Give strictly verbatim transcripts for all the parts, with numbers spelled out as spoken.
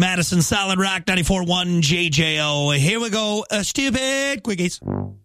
Madison Solid Rock ninety-four point one J J O. Here we go. Uh, stupid quickies.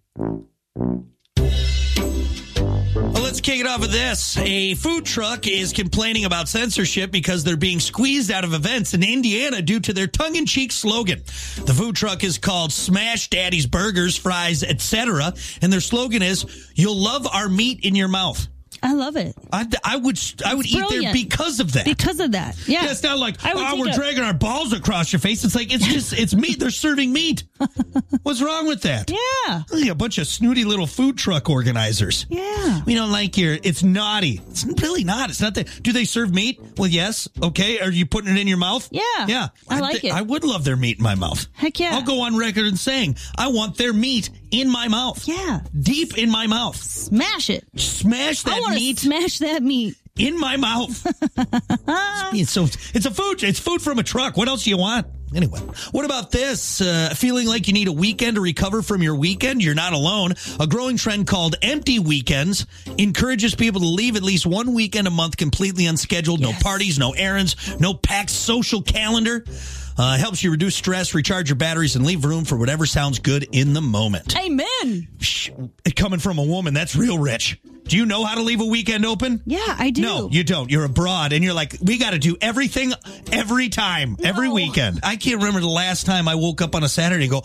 Well, let's kick it off with this. A food truck is complaining about censorship because they're being squeezed out of events in Indiana due to their tongue-in-cheek slogan. The food truck is called Smash Daddy's Burgers, Fries, et cetera, and their slogan is, "You'll love our meat in your mouth." I love it. I, I would I would eat there because of that. Because of that. Yeah. yeah it's not like, oh, we're a- dragging our balls across your face. It's like, it's just, it's meat. They're serving meat. What's wrong with that? Yeah. Like a bunch of snooty little food truck organizers. Yeah. We don't like your, it's naughty. It's really not. It's not that. Do they serve meat? Well, yes. Okay. Are you putting it in your mouth? Yeah. Yeah. I like I, it. I would love their meat in my mouth. Heck yeah. I'll go on record and saying, I want their meat in my mouth. Yeah. Deep in my mouth. Smash it. Smash that I want meat. to smash that meat. In my mouth. it's, so, it's a food. It's food from a truck. What else do you want? Anyway, what about this? Uh, feeling like you need a weekend to recover from your weekend? You're not alone. A growing trend called empty weekends encourages people to leave at least one weekend a month completely unscheduled. Yes. No parties, no errands, no packed social calendar. Uh, helps you reduce stress, recharge your batteries, and leave room for whatever sounds good in the moment. Amen. Shh, coming from a woman, that's real rich. Do you know how to leave a weekend open? Yeah, I do. No, you don't. You're abroad, and you're like, we got to do everything every time, no. every weekend. I can't remember the last time I woke up on a Saturday and go,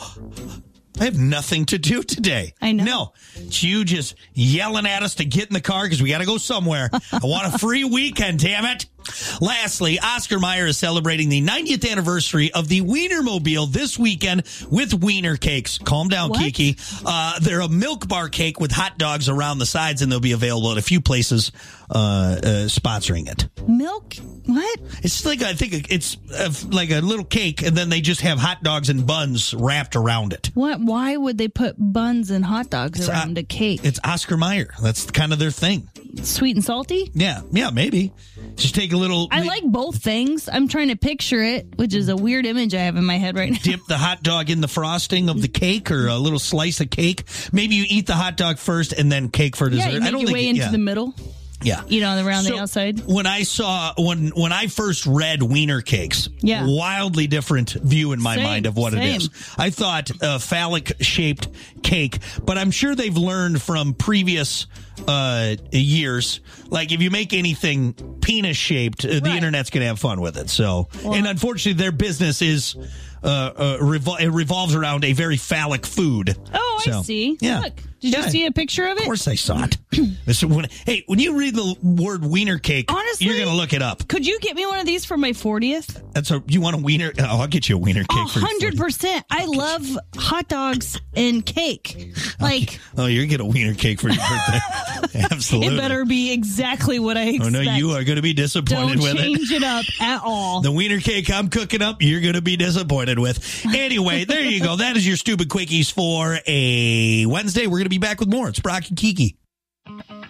I have nothing to do today. I know. No, it's you just yelling at us to get in the car because we got to go somewhere. I want a free weekend, damn it. Lastly, Oscar Mayer is celebrating the ninetieth anniversary of the Wienermobile this weekend with Wiener cakes. Calm down, what? Kiki. Uh, they're a milk bar cake with hot dogs around the sides, and they'll be available at a few places uh, uh, sponsoring it. Milk? What? It's like, I think it's uh, like a little cake, and then they just have hot dogs and buns wrapped around it. What? Why would they put buns and hot dogs It's, around uh, a cake? It's Oscar Mayer. That's kind of their thing. Sweet and salty? Yeah, yeah, maybe. Just take a little... I like both things. I'm trying to picture it, which is a weird image I have in my head right now. Dip the hot dog in the frosting of the cake or a little slice of cake. Maybe you eat the hot dog first and then cake for dessert. Yeah, you make I don't your think way it, into yeah. the middle. Yeah. You know, around so the outside. When I saw, when when I first read Wiener cakes, yeah. wildly different view in my same, mind of what same. it is. I thought a phallic-shaped cake, but I'm sure they've learned from previous uh, years. Like, if you make anything penis-shaped, uh, the right. internet's going to have fun with it. So, well, and unfortunately, their business is... Uh, uh, revol- it revolves around a very phallic food. Oh, so, I see. Yeah. Look, did yeah. you see a picture of it? Of course I saw it. So when, hey, when you read the word wiener cake, honestly, you're going to look it up. Could you get me one of these for my fortieth? That's a, you want a wiener? Oh, I'll get you a wiener cake Oh, for your one hundred percent. I love hot dogs and cake. Like, oh, you're going to get a wiener cake for your birthday. Absolutely. it better be exactly what I expect. Oh, no, you are going to be disappointed Don't with it. Don't change it up at all. The wiener cake I'm cooking up, you're going to be disappointed with. Anyway, there you go. That is your Stupid Quickies for a Wednesday. We're going to be back with more. It's Brock and Kiki.